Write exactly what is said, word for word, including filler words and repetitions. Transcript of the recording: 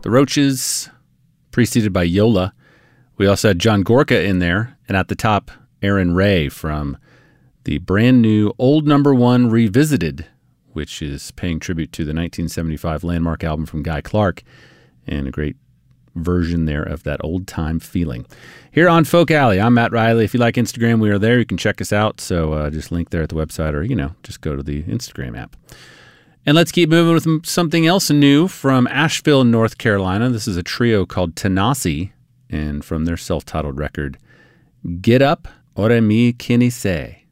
The Roaches, preceded by Yola. We also had John Gorka in there, and at the top, Aaron Ray from the brand new Old Number One Revisited, which is paying tribute to the nineteen seventy-five landmark album from Guy Clark, and a great version there of that old-time feeling. Here on Folk Alley, I'm Matt Riley. If you like Instagram, we are there. You can check us out. So uh, just link there at the website, or, you know, just go to the Instagram app. And let's keep moving with something else new from Asheville, North Carolina. This is a trio called Tanasi, and from their self-titled record, Get Up, Ore Mi Kinise.